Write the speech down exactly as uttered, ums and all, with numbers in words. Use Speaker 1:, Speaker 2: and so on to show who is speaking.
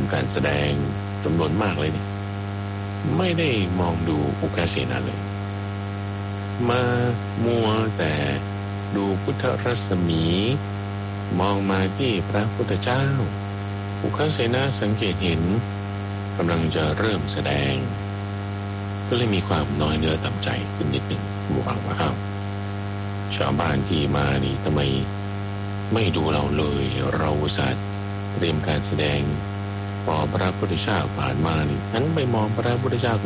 Speaker 1: การแสดงจำนวนมากเลยนี่ไม่ได้มองดูอุกาเสนาเลยมามัวแต่ดูพุทธรัศมีมองมาที่พระพุทธเจ้าอุกาเสนาสังเกตเห็นกำลังจะเริ่มแสดงก็เลยมีความน้อยเนื้อต่ำใจขึ้นนิดหนึ่งบอกว่าอ้าวชาวบ้านที่มานี่ทำไมไม่ดูเราเลยเราอุตส่าห์เตรียมการแสดงพอพระพุทธเจ้าผ่านมานี่นั้นไปมองพระพุทธเจ้า